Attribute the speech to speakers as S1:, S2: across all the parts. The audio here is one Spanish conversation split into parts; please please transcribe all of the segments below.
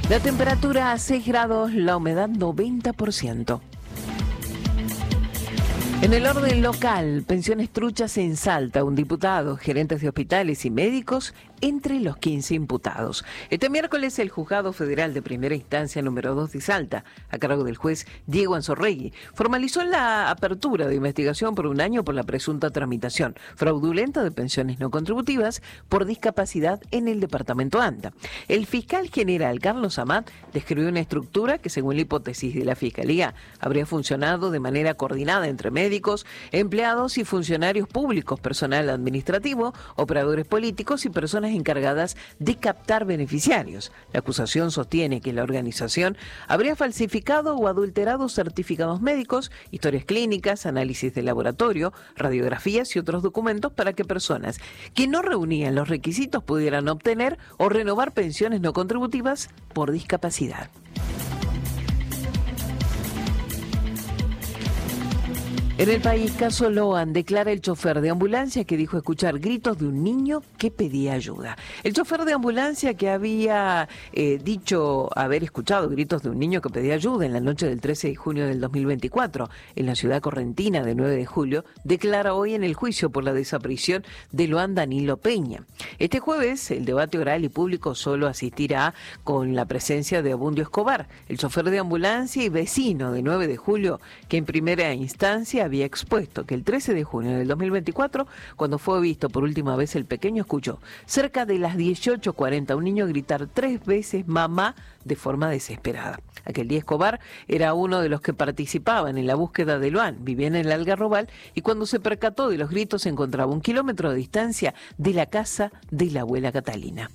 S1: La temperatura a 6 grados, la humedad 90%. En el orden local, pensiones truchas en Salta, un diputado, gerentes de hospitales y médicos entre los 15 imputados. Este miércoles el Juzgado Federal de Primera Instancia número 2 de Salta, a cargo del juez Diego Anzorregui, formalizó la apertura de investigación por 1 año por la presunta tramitación fraudulenta de pensiones no contributivas por discapacidad en el departamento ANTA. El fiscal general Carlos Amat describió una estructura que, según la hipótesis de la Fiscalía, habría funcionado de manera coordinada entre médicos, empleados y funcionarios públicos, personal administrativo, operadores políticos y personas encargadas de captar beneficiarios. La acusación sostiene que la organización habría falsificado o adulterado certificados médicos, historias clínicas, análisis de laboratorio, radiografías y otros documentos para que personas que no reunían los requisitos pudieran obtener o renovar pensiones no contributivas por discapacidad. En el país, caso Loan, declara el chofer de ambulancia que dijo escuchar gritos de un niño que pedía ayuda. El chofer de ambulancia, que había dicho haber escuchado gritos de un niño que pedía ayuda en la noche del 13 de junio del 2024 en la ciudad correntina de 9 de julio, declara hoy en el juicio por la desaparición de Loan Danilo Peña. Este jueves, el debate oral y público solo asistirá con la presencia de Abundio Escobar, el chofer de ambulancia y vecino de 9 de julio, que en primera instancia había expuesto que el 13 de junio del 2024, cuando fue visto por última vez el pequeño, escuchó cerca de las 18:40 un niño gritar 3 veces mamá de forma desesperada. Aquel día Escobar era uno de los que participaban en la búsqueda de Loan, vivía en el Algarrobal y cuando se percató de los gritos se encontraba a 1 kilómetro de distancia de la casa de la abuela Catalina.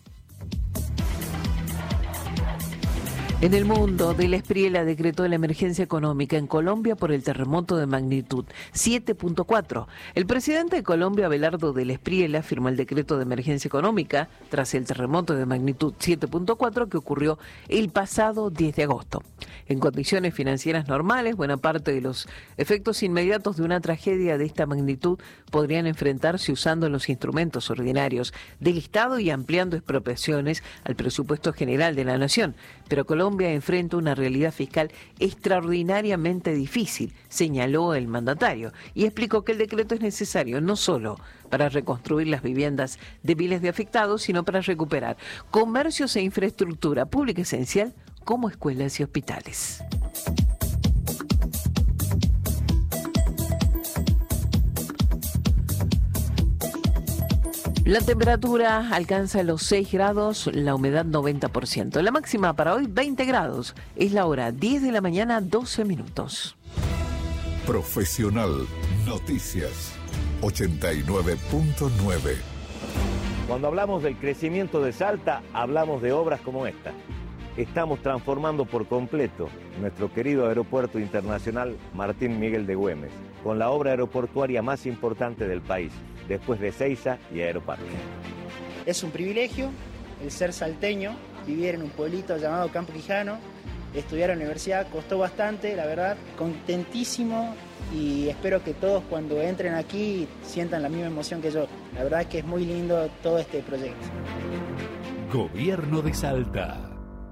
S1: En el mundo, Del Espriella decretó la emergencia económica en Colombia por el terremoto de magnitud 7.4. El presidente de Colombia, Abelardo Del Espriella, firmó el decreto de emergencia económica tras el terremoto de magnitud 7.4 que ocurrió el pasado 10 de agosto. En condiciones financieras normales, buena parte de los efectos inmediatos de una tragedia de esta magnitud podrían enfrentarse usando los instrumentos ordinarios del Estado y ampliando expropiaciones al presupuesto general de la nación. Pero Colombia enfrenta una realidad fiscal extraordinariamente difícil, señaló el mandatario, y explicó que el decreto es necesario no solo para reconstruir las viviendas de miles de afectados, sino para recuperar comercios e infraestructura pública esencial como escuelas y hospitales. La temperatura alcanza los 6 grados, la humedad 90%. La máxima para hoy 20 grados. Es la hora 10 de la mañana, 12 minutos.
S2: Profesional Noticias 89.9.
S3: Cuando hablamos del crecimiento de Salta, hablamos de obras como esta. Estamos transformando por completo nuestro querido aeropuerto internacional Martín Miguel de Güemes, con la obra aeroportuaria más importante del país, después de Ezeiza y Aeroparque.
S4: Es un privilegio el ser salteño, vivir en un pueblito llamado Campo Quijano, estudiar en la universidad, costó bastante, la verdad, contentísimo y espero que todos cuando entren aquí sientan la misma emoción que yo. La verdad es que es muy lindo todo este proyecto.
S5: Gobierno de Salta.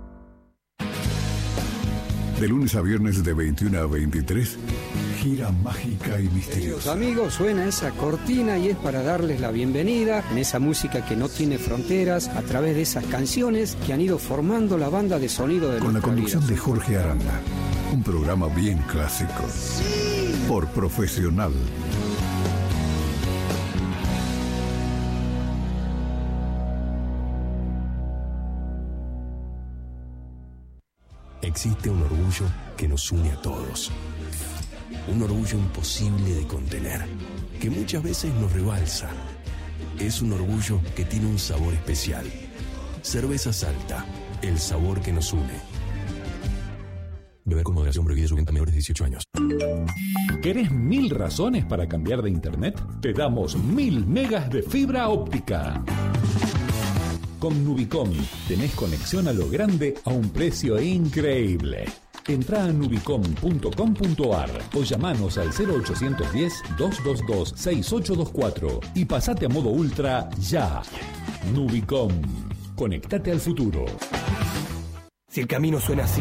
S2: De lunes a viernes de 21 a 23, gira mágica y misteriosa.
S6: Amigos, suena esa cortina y es para darles la bienvenida en esa música que no tiene fronteras, a través de esas canciones que han ido formando la banda de sonido de
S2: con la conducción de Jorge Aranda. Un programa bien clásico. Por Profesional.
S5: Existe un orgullo que nos une a todos. Un orgullo imposible de contener, que muchas veces nos rebalsa. Es un orgullo que tiene un sabor especial. Cerveza Salta, el sabor que nos une. Beber con moderación, prohibida su venta a menores de 18 años.
S7: ¿Querés 1000 razones para cambiar de internet? Te damos 1000 megas de fibra óptica. Con Nubicom tenés conexión a lo grande a un precio increíble. Entrá a nubicom.com.ar o llamanos al 0810-222-6824 y pasate a modo ultra ya. Nubicom. Conectate al futuro.
S8: Si el camino suena así,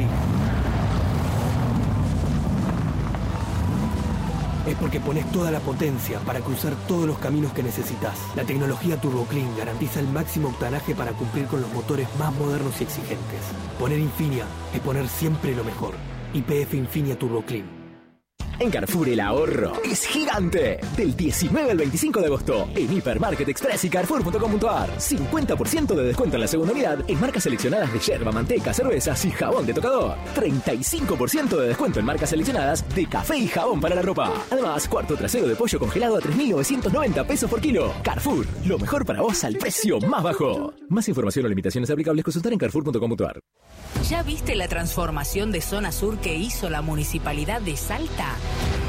S8: es porque pones toda la potencia para cruzar todos los caminos que necesitas. La tecnología Turbo Clean garantiza el máximo octanaje para cumplir con los motores más modernos y exigentes. Poner Infinia es poner siempre lo mejor. YPF Infinia Turbo Clean.
S9: En Carrefour el ahorro es gigante. Del 19 al 25 de agosto en Hipermarket Express y Carrefour.com.ar. 50% de descuento en la segunda unidad en marcas seleccionadas de yerba, manteca, cervezas y jabón de tocador. 35% de descuento en marcas seleccionadas de café y jabón para la ropa. Además, cuarto trasero de pollo congelado a 3.990 pesos por kilo. Carrefour, lo mejor para vos al precio más bajo. Más información o limitaciones aplicables consultar en Carrefour.com.ar.
S10: ¿Ya viste la transformación de zona sur que hizo la Municipalidad de Salta?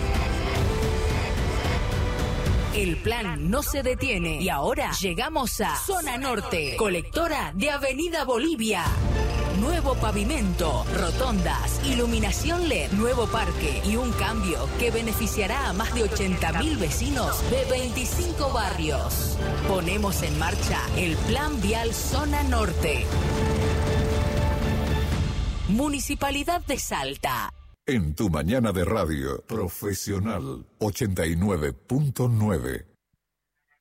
S10: El plan no se detiene y ahora llegamos a Zona Norte, colectora de Avenida Bolivia. Nuevo pavimento, rotondas, iluminación LED, nuevo parque y un cambio que beneficiará a más de 80.000 vecinos de 25 barrios. Ponemos en marcha el Plan Vial Zona Norte. Municipalidad de Salta.
S2: En tu mañana de radio, Profesional 89.9.